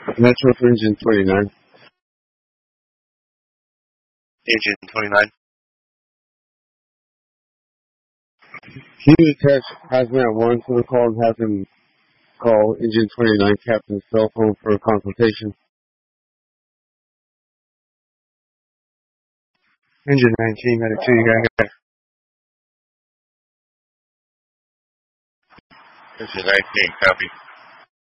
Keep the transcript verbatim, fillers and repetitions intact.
Metro for engine twenty-nine. Engine twenty-nine. Can you attach Hazmat one to the call and have him call engine twenty-nine captain's cell phone for a consultation? Engine nineteen, medic two, you got it. Engine nineteen, copy.